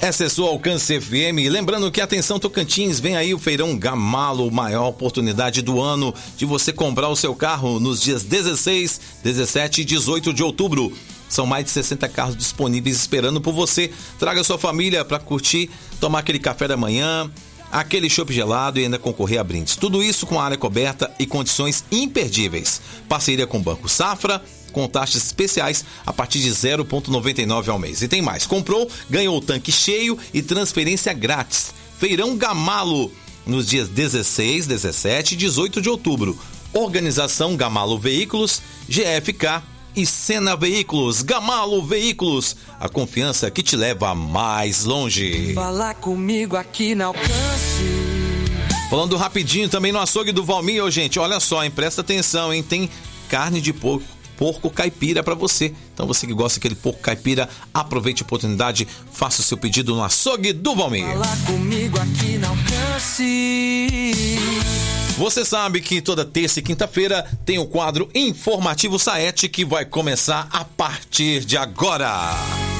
Essa é sua Alcance FM. Lembrando que, atenção Tocantins, vem aí o Feirão Gamalo, maior oportunidade do ano de você comprar o seu carro nos dias 16, 17 e 18 de outubro. São mais de 60 carros disponíveis esperando por você. Traga sua família para curtir, tomar aquele café da manhã, aquele chopp gelado e ainda concorrer a brindes. Tudo isso com área coberta e condições imperdíveis. Parceria com o Banco Safra, com taxas especiais a partir de 0,99 ao mês. E tem mais, comprou, ganhou o tanque cheio e transferência grátis. Feirão Gamalo, nos dias 16, 17 e 18 de outubro. Organização Gamalo Veículos, GFK e Sena Veículos. Gamalo Veículos, a confiança que te leva mais longe. Fala comigo aqui na Alcance. Falando rapidinho também no açougue do Valmir, gente, olha só, hein, presta atenção, hein, tem carne de porco caipira para você. Então você que gosta daquele porco caipira, aproveite a oportunidade, faça o seu pedido no açougue do Valmir. Fala comigo aqui na Alcance. Você sabe que toda terça e quinta-feira tem o quadro Informativo Saete, que vai começar a partir de agora.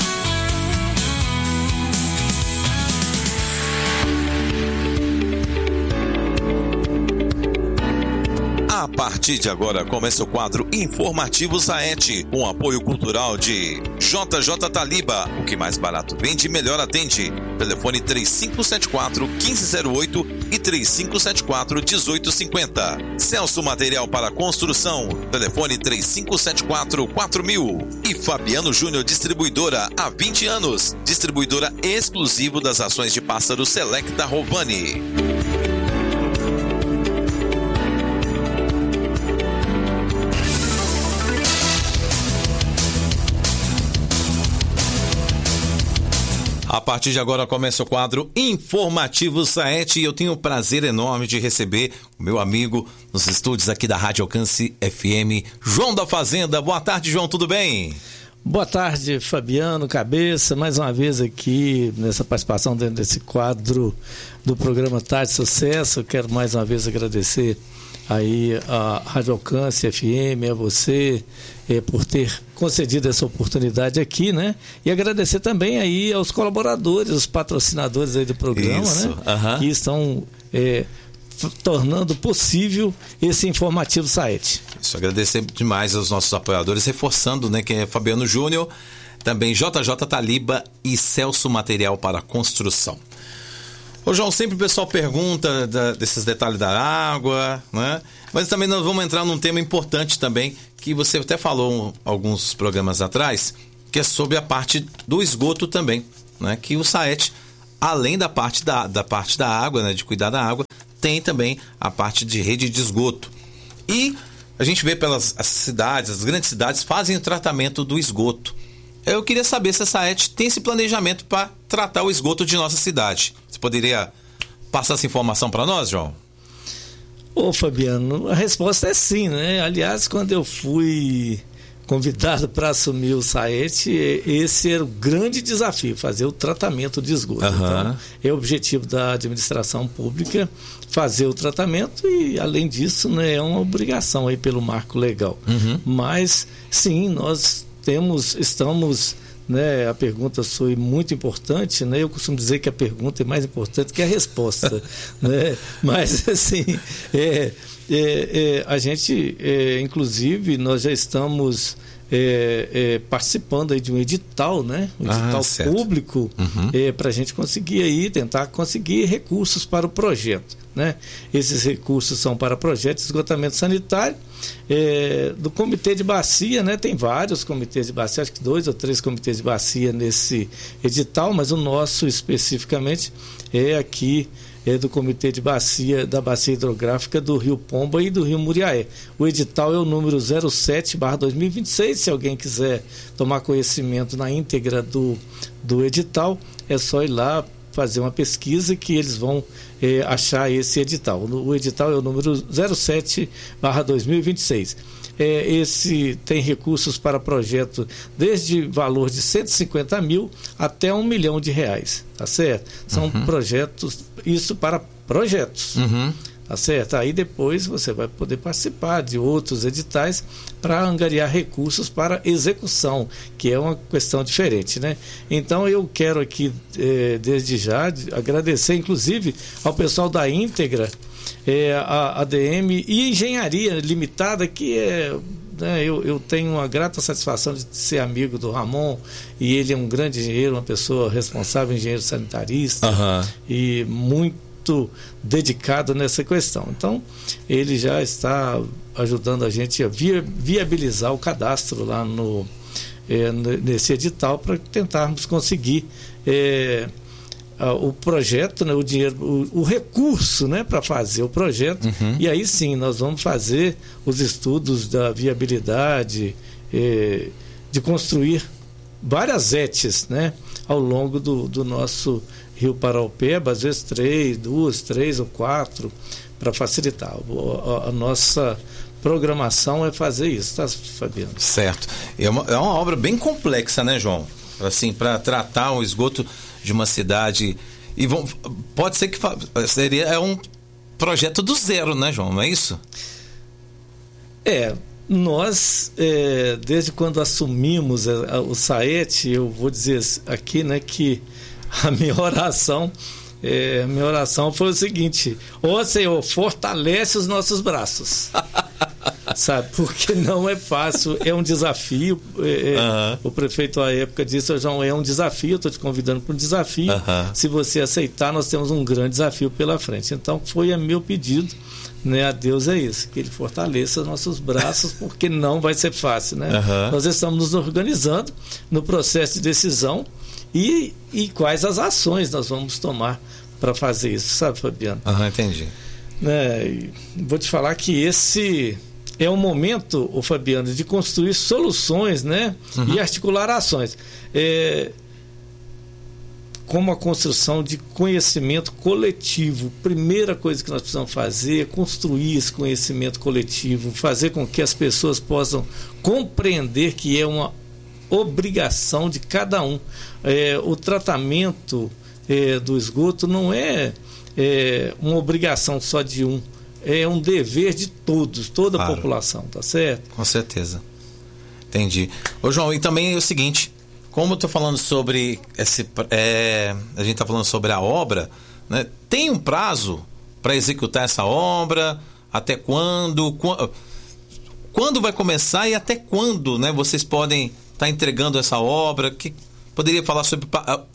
A partir de agora começa o quadro Informativo Saete, com apoio cultural de JJ Taliba, o que mais barato vende, melhor atende. Telefone 3574-1508 e 3574-1850. Celso Material para Construção, telefone 3574-4000. E Fabiano Júnior Distribuidora, há 20 anos, distribuidora exclusivo das rações de pássaro Selecta Rovani. A partir de agora começa o quadro Informativo Saete e eu tenho o prazer enorme de receber o meu amigo nos estúdios aqui da Rádio Alcance FM, João da Fazenda. Boa tarde, João, tudo bem? Boa tarde, Fabiano, Cabeça, mais uma vez aqui nessa participação dentro desse quadro do programa Tarde Sucesso. Eu quero mais uma vez agradecer aí a Rádio Alcance FM, a você, por ter concedido essa oportunidade aqui, né? E agradecer também aí aos colaboradores, os patrocinadores aí do programa, isso, né? Que estão tornando possível esse Informativo Saete. Isso, agradecer demais aos nossos apoiadores, reforçando, né, que é Fabiano Júnior, também JJ Taliba e Celso Material para Construção. Ô João, sempre o pessoal pergunta desses detalhes da água, né? Mas também nós vamos entrar num tema importante também, que você até falou alguns programas atrás, que é sobre a parte do esgoto também, né? Que o Saete, além da parte da parte da água, né, de cuidar da água, tem também a parte de rede de esgoto. E a gente vê pelas cidades, as grandes cidades fazem o tratamento do esgoto. Eu queria saber se a Saete tem esse planejamento para tratar o esgoto de nossa cidade. Você poderia passar essa informação para nós, João? Ô Fabiano, a resposta é sim, né? Aliás, quando eu fui convidado para assumir o Saete, esse era o grande desafio, fazer o tratamento de esgoto. Então, é o objetivo da administração pública fazer o tratamento e, além disso, né, é uma obrigação aí pelo marco legal. Mas, sim, nós estamos, né, a pergunta foi muito importante, né? Eu costumo dizer que a pergunta é mais importante que a resposta, né? Mas assim, a gente, inclusive, nós já estamos participando aí de um edital, né? Um edital público, para a gente conseguir aí, tentar conseguir recursos para o projeto, né? Esses recursos são para projetos de esgotamento sanitário, do comitê de bacia, né? Tem vários comitês de bacia, acho que 2 ou 3 comitês de bacia nesse edital, mas o nosso especificamente é aqui, do comitê de bacia, da bacia hidrográfica do Rio Pomba e do Rio Muriaé. O edital é o número 07/2026, se alguém quiser tomar conhecimento na íntegra do edital, é só ir lá fazer uma pesquisa que eles vão achar esse edital. O edital é o número 07/2026. Esse tem recursos para projeto desde valor de 150 mil até R$1 milhão, tá certo? São projetos, isso para projetos, Tá certo? Aí depois você vai poder participar de outros editais para angariar recursos para execução, que é uma questão diferente, né? Então eu quero aqui, desde já, agradecer inclusive ao pessoal da Íntegra, a ADM e Engenharia Limitada, que eu tenho uma grata satisfação de ser amigo do Ramon, e ele é um grande engenheiro, uma pessoa responsável, engenheiro sanitarista, e muito dedicado nessa questão. Então, ele já está ajudando a gente a viabilizar o cadastro lá nesse edital, para tentarmos conseguir o projeto, né, o dinheiro, o recurso, né, para fazer o projeto. E aí sim nós vamos fazer os estudos da viabilidade, de construir várias ETs, né, ao longo do nosso Rio Paraupeba, às vezes 2, 3 ou 4, para facilitar. A nossa programação é fazer isso, tá, Fabiano? Certo. É uma obra bem complexa, né, João? Assim, para tratar o esgoto de uma cidade. E pode ser que seria um projeto do zero, né, João? Não é isso? Nós, desde quando assumimos o SAET, eu vou dizer aqui, né, que a minha oração foi o seguinte: ô Senhor, fortalece os nossos braços. Sabe, porque não é fácil, é um desafio. O prefeito à época disse: João, é um desafio, eu estou te convidando para um desafio. Se você aceitar, nós temos um grande desafio pela frente. Então foi meu pedido, né, a Deus, é isso, que ele fortaleça nossos braços, porque não vai ser fácil, né? Nós estamos nos organizando no processo de decisão e quais as ações nós vamos tomar para fazer isso, sabe, Fabiano? Entendi. Vou te falar que esse é um momento, Fabiano, de construir soluções, né? E articular ações. Como a construção de conhecimento coletivo. Primeira coisa que nós precisamos fazer é construir esse conhecimento coletivo, fazer com que as pessoas possam compreender que é uma obrigação de cada um. O tratamento do esgoto não é uma obrigação só de um, é um dever de todos, toda a população, tá certo? Com certeza. Entendi. Ô João, e também é o seguinte, como eu estou falando sobre a gente está falando sobre a obra, né? Tem um prazo para executar essa obra? Até quando? Quando vai começar e até quando, né, vocês podem estar entregando essa obra? Que poderia falar sobre,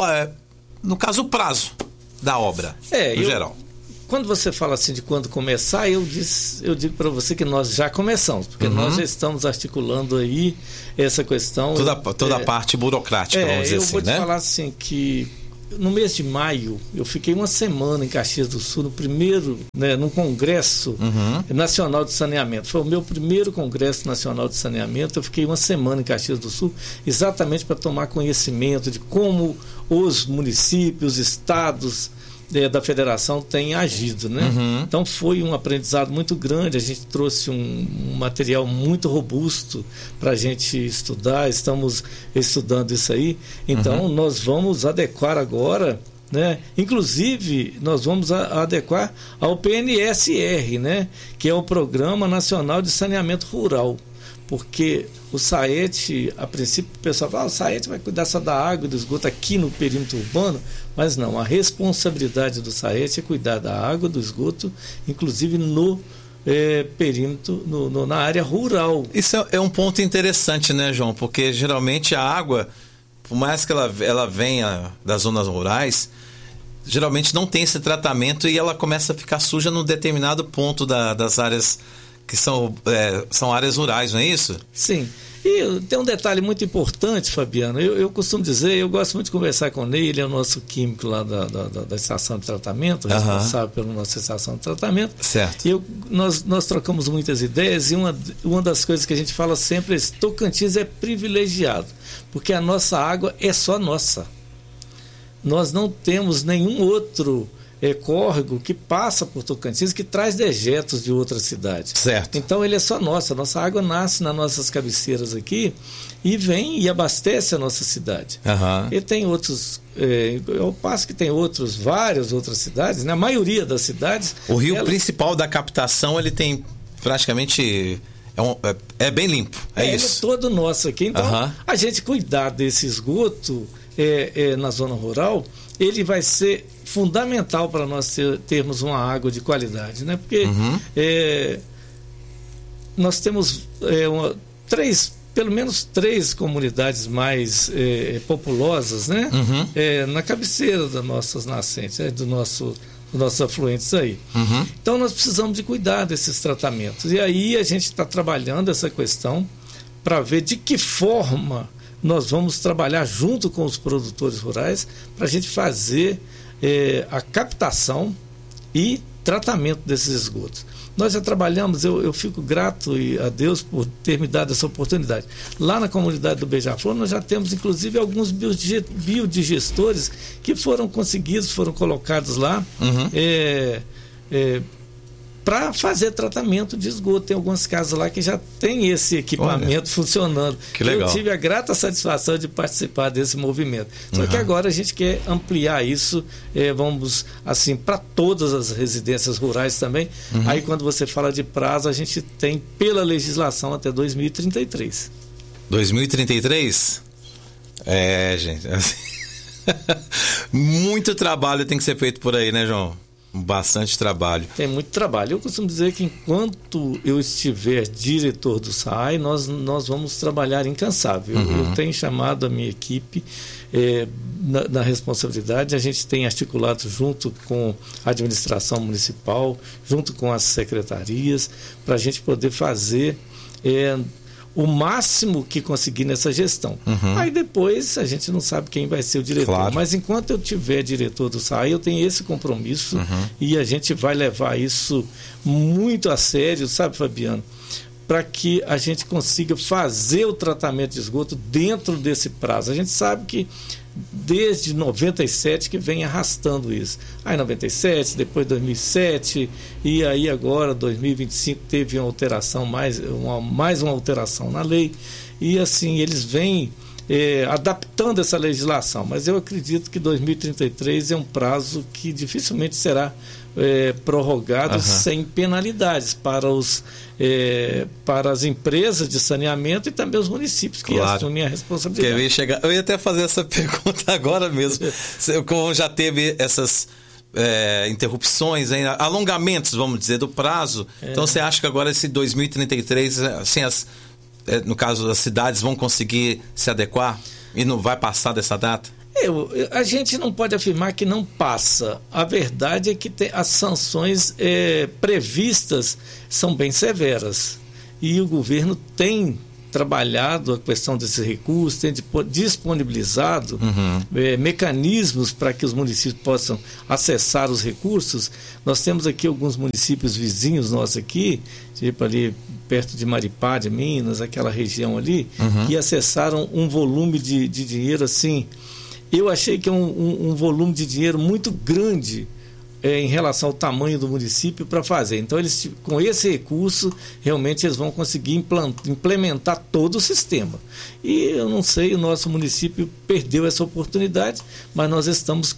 no caso, o prazo da obra, no geral. Quando você fala assim de quando começar, eu digo para você que nós já começamos, porque nós já estamos articulando aí essa questão. Toda a parte burocrática, vamos dizer assim, né? Eu vou te falar assim que no mês de maio, eu fiquei uma semana em Caxias do Sul, no primeiro, no Congresso Nacional de Saneamento. Foi o meu primeiro Congresso Nacional de Saneamento. Eu fiquei uma semana em Caxias do Sul, exatamente para tomar conhecimento de como os municípios, estados da federação têm agido, né? Então foi um aprendizado muito grande. A gente trouxe um material muito robusto para a gente estudar. Estamos estudando isso aí. Então nós vamos adequar agora, né? Inclusive nós vamos adequar ao PNSR, né? Que é o Programa Nacional de Saneamento Rural. Porque o SAET, a princípio o pessoal fala, o SAET vai cuidar só da água e do esgoto aqui no perímetro urbano, mas não, a responsabilidade do SAET é cuidar da água, do esgoto, inclusive no perímetro, na área rural. Isso é um ponto interessante, né, João? Porque geralmente a água, por mais que ela venha das zonas rurais, geralmente não tem esse tratamento e ela começa a ficar suja num determinado ponto das áreas que são áreas rurais, não é isso? Sim. E tem um detalhe muito importante, Fabiano. Eu costumo dizer, eu gosto muito de conversar com ele, ele é o nosso químico lá da estação de tratamento, responsável pela nossa estação de tratamento. Certo. E nós trocamos muitas ideias, e uma das coisas que a gente fala sempre é: Tocantins é privilegiado, porque a nossa água é só nossa. Nós não temos nenhum outro córrego que passa por Tocantins, que traz dejetos de outras cidades. Certo. Então ele é só nosso. A nossa água nasce nas nossas cabeceiras aqui e vem e abastece a nossa cidade. Uhum. E tem outros, ao passo que tem várias outras cidades, né? A maioria das cidades... O rio principal da captação, ele tem praticamente... É bem limpo, isso? Ele é todo nosso aqui. Então, a gente cuidar desse esgoto na zona rural, ele vai ser fundamental para nós termos uma água de qualidade, né? Porque nós temos pelo menos 3 comunidades mais populosas, né? Na cabeceira das nossas nascentes, dos nossos afluentes aí. Então nós precisamos de cuidar desses tratamentos. E aí a gente está trabalhando essa questão para ver de que forma nós vamos trabalhar junto com os produtores rurais para a gente fazer a captação e tratamento desses esgotos. Nós já trabalhamos, eu fico grato a Deus por ter me dado essa oportunidade. Lá na comunidade do Beija-Flor, nós já temos inclusive alguns biodigestores que foram colocados lá para fazer tratamento de esgoto. Tem algumas casas lá que já tem esse equipamento funcionando. Que legal. Eu tive a grata satisfação de participar desse movimento. Só que agora a gente quer ampliar isso, vamos assim, para todas as residências rurais também. Aí quando você fala de prazo, a gente tem pela legislação até 2033. 2033? Gente. Muito trabalho tem que ser feito por aí, né, João? Bastante trabalho. Tem muito trabalho. Eu costumo dizer que enquanto eu estiver diretor do SAAI, nós vamos trabalhar incansável. Eu tenho chamado a minha equipe na responsabilidade. A gente tem articulado junto com a administração municipal, junto com as secretarias, para a gente poder fazer o máximo que conseguir nessa gestão. Aí depois a gente não sabe quem vai ser o diretor. Claro. Mas enquanto eu tiver diretor do SAAI, eu tenho esse compromisso e a gente vai levar isso muito a sério, sabe, Fabiano? Para que a gente consiga fazer o tratamento de esgoto dentro desse prazo. A gente sabe que desde 97 que vem arrastando isso. Aí 97, depois 2007 e aí agora 2025 teve uma alteração, mais uma alteração na lei e assim eles vêm adaptando essa legislação, mas eu acredito que 2033 é um prazo que dificilmente será prorrogado sem penalidades para as empresas de saneamento e também os municípios que assumem a responsabilidade. Eu ia até fazer essa pergunta agora mesmo. Como já teve essas interrupções, alongamentos, vamos dizer, do prazo. Então você acha que agora esse 2033, assim, no caso as cidades vão conseguir se adequar e não vai passar dessa data? A gente não pode afirmar que não passa. A verdade é que as sanções previstas são bem severas. E o governo tem trabalhado a questão desses recursos, tem disponibilizado mecanismos para que os municípios possam acessar os recursos. Nós temos aqui alguns municípios vizinhos nossos aqui, tipo ali perto de Maripá, de Minas, aquela região ali, que acessaram um volume de dinheiro assim. Eu achei que é um volume de dinheiro muito grande em relação ao tamanho do município para fazer. Então, eles, com esse recurso, realmente eles vão conseguir implementar todo o sistema. E eu não sei, o nosso município perdeu essa oportunidade, mas nós estamos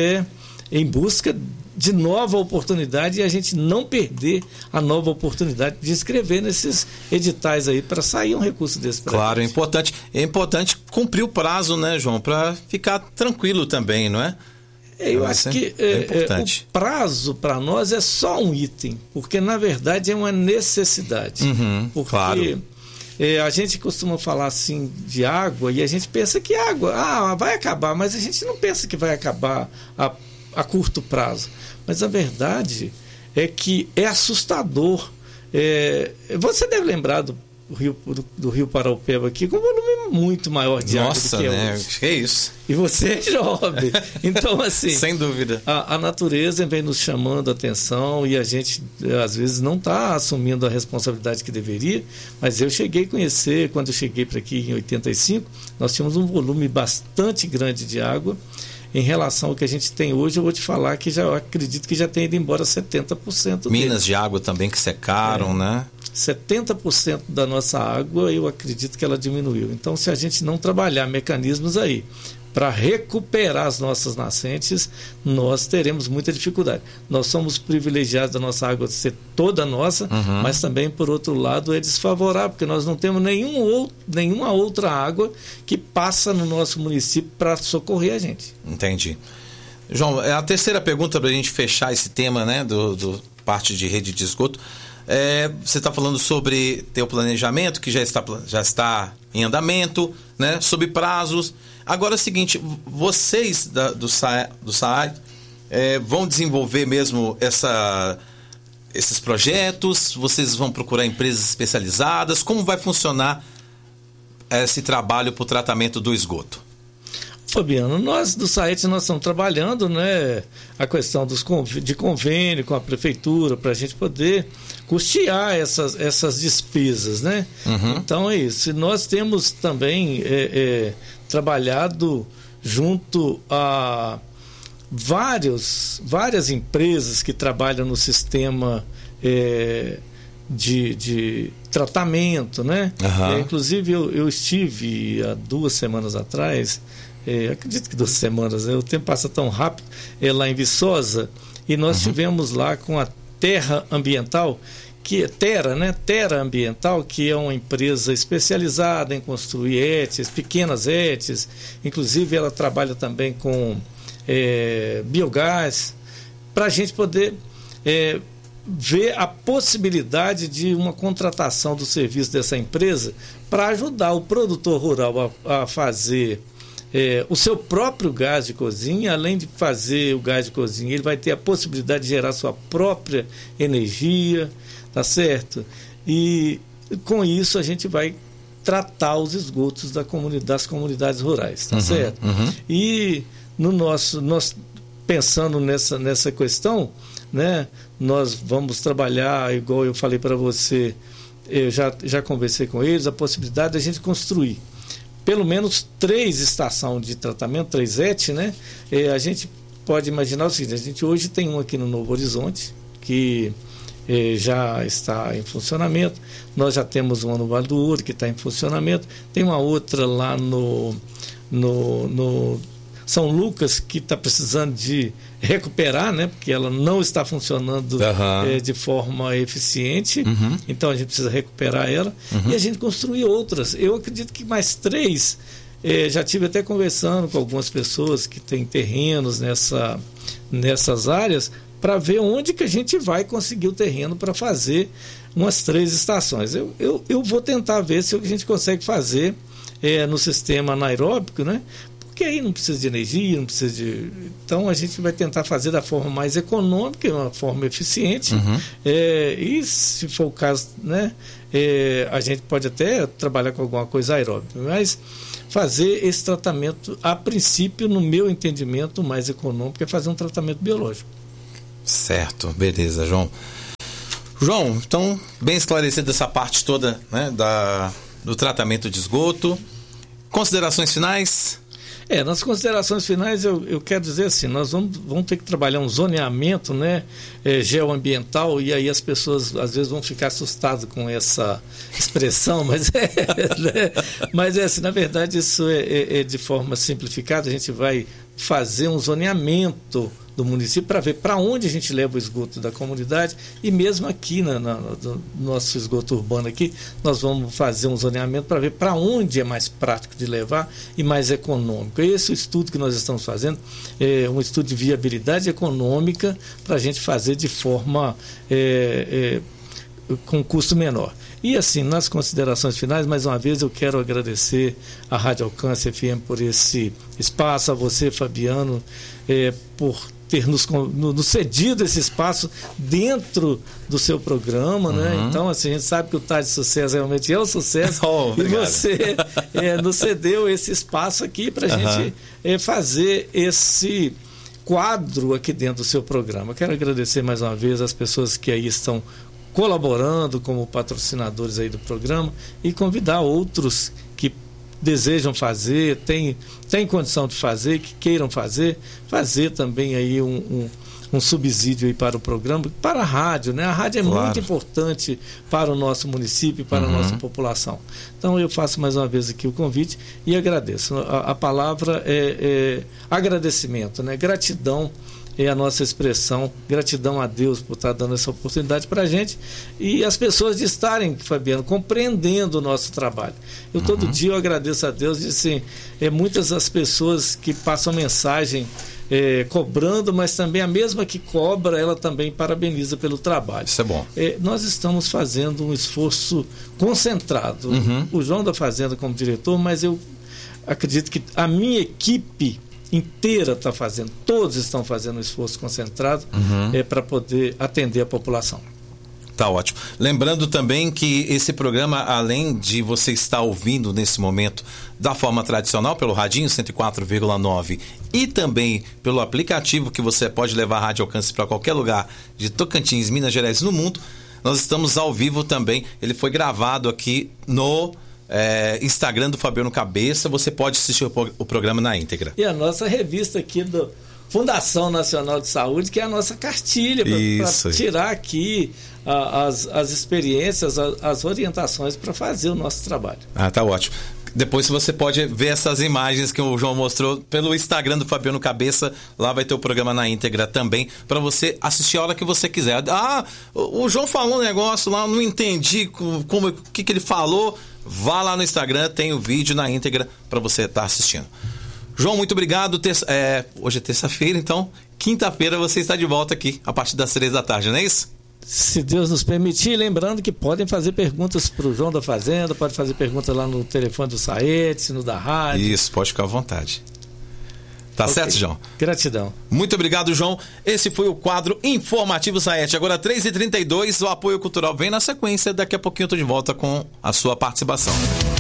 em busca de nova oportunidade e a gente não perder a nova oportunidade de inscrever nesses editais aí para sair um recurso desse pra Claro, é importante cumprir o prazo, né, João, para ficar tranquilo também, não é? Eu acho que o prazo para nós é só um item, porque na verdade é uma necessidade. Porque claro. A gente costuma falar assim de água e a gente pensa que água vai acabar, mas a gente não pensa que vai acabar a curto prazo. Mas a verdade é que é assustador. Você deve lembrar do Rio Paraupeba aqui com um volume muito maior de água do que hoje. Que isso. E você é jovem. Então, assim... Sem dúvida. A natureza vem nos chamando a atenção e a gente, às vezes, não está assumindo a responsabilidade que deveria, mas eu cheguei a conhecer, quando eu cheguei para aqui em 85, nós tínhamos um volume bastante grande de água em relação ao que a gente tem hoje, eu vou te falar que eu acredito que já tem ido embora 70% Minas de água também que secaram, né? 70% da nossa água, eu acredito que ela diminuiu. Então, se a gente não trabalhar mecanismos aí para recuperar as nossas nascentes, nós teremos muita dificuldade. Nós somos privilegiados da nossa água ser toda nossa, mas também, por outro lado, é desfavorável, porque nós não temos nenhuma outra água que passa no nosso município para socorrer a gente. Entendi. João, a terceira pergunta para a gente fechar esse tema, né, do parte de rede de esgoto. Você está falando sobre ter o planejamento que já está em andamento, né, sobre prazos. Agora é o seguinte, vocês do SAAI vão desenvolver mesmo esses projetos? Vocês vão procurar empresas especializadas? Como vai funcionar esse trabalho para o tratamento do esgoto? Fabiano, nós do SAET nós estamos trabalhando, né, a questão de convênio com a prefeitura para a gente poder custear essas despesas, né? Então é isso. Nós temos também trabalhado junto a várias empresas que trabalham no sistema de tratamento, né? Inclusive eu estive há 2 semanas atrás, acredito que 2 semanas, o tempo passa tão rápido, lá em Viçosa, e nós estivemos lá com a Terra Ambiental, que é Terra, né? Terra Ambiental, que é uma empresa especializada em construir ETs, pequenas ETs, inclusive ela trabalha também com biogás, para a gente poder ver a possibilidade de uma contratação do serviço dessa empresa para ajudar o produtor rural a fazer o seu próprio gás de cozinha. Além de fazer o gás de cozinha, ele vai ter a possibilidade de gerar sua própria energia, tá certo? E com isso a gente vai tratar os esgotos das comunidades rurais, tá certo? E nós pensando nessa questão, né, nós vamos trabalhar, igual eu falei para você, eu já conversei com eles, a possibilidade de a gente construir pelo menos 3 estações de tratamento, 3 ET, né? A gente pode imaginar o seguinte: a gente hoje tem um aqui no Novo Horizonte, que já está em funcionamento. Nós já temos uma no Vale do Ouro, que está em funcionamento. Tem uma outra lá no São Lucas, que está precisando de recuperar, né? Porque ela não está funcionando de forma eficiente. Então a gente precisa recuperar ela. E a gente construir outras. Eu acredito que mais 3. Já tive até conversando com algumas pessoas que têm terrenos nessas áreas, para ver onde que a gente vai conseguir o terreno para fazer umas 3 estações. Eu vou tentar ver se a gente consegue fazer no sistema anaeróbico, né? Porque aí não precisa de energia, não precisa de... Então a gente vai tentar fazer da forma mais econômica, uma forma eficiente. E se for o caso, né, a gente pode até trabalhar com alguma coisa aeróbica, mas fazer esse tratamento, a princípio, no meu entendimento, mais econômico é fazer um tratamento biológico. Certo, beleza, João. João, então, bem esclarecida essa parte toda, né, do tratamento de esgoto. Considerações finais? Nas considerações finais eu quero dizer assim, nós vamos ter que trabalhar um zoneamento, né, geoambiental, e aí as pessoas às vezes vão ficar assustadas com essa expressão, mas mas assim, na verdade isso é de forma simplificada. A gente vai fazer um zoneamento do município para ver para onde a gente leva o esgoto da comunidade, e mesmo aqui no nosso esgoto urbano aqui, nós vamos fazer um zoneamento para ver para onde é mais prático de levar e mais econômico. Esse é o estudo que nós estamos fazendo, um estudo de viabilidade econômica para a gente fazer de forma com custo menor. E assim, nas considerações finais, mais uma vez eu quero agradecer à Rádio Alcance FM por esse espaço, a você, Fabiano, por ter nos cedido esse espaço dentro do seu programa, né? Então, assim, a gente sabe que o Tarde de Sucesso realmente é um sucesso. E você nos cedeu esse espaço aqui para a gente fazer esse quadro aqui dentro do seu programa. Quero agradecer mais uma vez as pessoas que aí estão colaborando como patrocinadores aí do programa, e convidar outros que desejam fazer, tem condição de fazer, que queiram fazer também aí um subsídio aí para o programa, para a rádio, né? A rádio é muito importante para o nosso município, para a nossa população. Então eu faço mais uma vez aqui o convite e agradeço. A palavra é agradecimento, né? Gratidão é a nossa expressão, gratidão a Deus por estar dando essa oportunidade para a gente e as pessoas de estarem, Fabiano, compreendendo o nosso trabalho. Todo dia eu agradeço a Deus e assim, muitas as pessoas que passam mensagem cobrando, mas também a mesma que cobra, ela também parabeniza pelo trabalho. Isso é bom. Nós estamos fazendo um esforço concentrado. O João da Fazenda como diretor, mas eu acredito que a minha equipe inteira está fazendo, todos estão fazendo um esforço concentrado para poder atender a população. Tá ótimo. Lembrando também que esse programa, além de você estar ouvindo nesse momento da forma tradicional, pelo radinho 104,9 e também pelo aplicativo que você pode levar a rádio alcance para qualquer lugar de Tocantins, Minas Gerais e no mundo, nós estamos ao vivo também. Ele foi gravado aqui no Instagram do Fabiano Cabeça. Você pode assistir o programa na íntegra. E a nossa revista aqui do Fundação Nacional de Saúde, que é a nossa cartilha para tirar aqui as experiências, as orientações para fazer o nosso trabalho. Tá ótimo. Depois você pode ver essas imagens que o João mostrou pelo Instagram do Fabiano Cabeça. Lá vai ter o programa na íntegra também, para você assistir a hora que você quiser. O João falou um negócio lá, não entendi o que ele falou. Vá lá no Instagram, tem o vídeo na íntegra para você estar assistindo. João, muito obrigado. Hoje é terça-feira, então quinta-feira você está de volta aqui a partir das 3 da tarde, não é isso? Se Deus nos permitir, lembrando que podem fazer perguntas para o João da Fazenda, pode fazer perguntas lá no telefone do Saete, no da rádio. Isso, pode ficar à vontade. Tá certo, João? Gratidão. Muito obrigado, João. Esse foi o quadro Informativo Saete. Agora 3h32, o apoio cultural vem na sequência. Daqui a pouquinho eu tô de volta com a sua participação.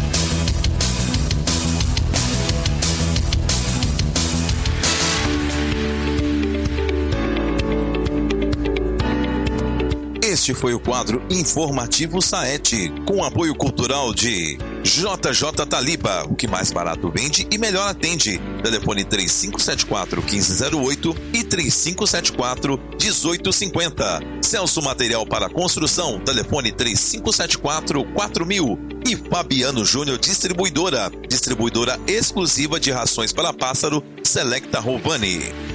Este foi o quadro Informativo Saete, com apoio cultural de JJ Taliba, o que mais barato vende e melhor atende. Telefone 3574-1508 e 3574-1850. Celso Material para Construção, telefone 3574-4000. E Fabiano Júnior Distribuidora exclusiva de rações para pássaro, Selecta Rovani.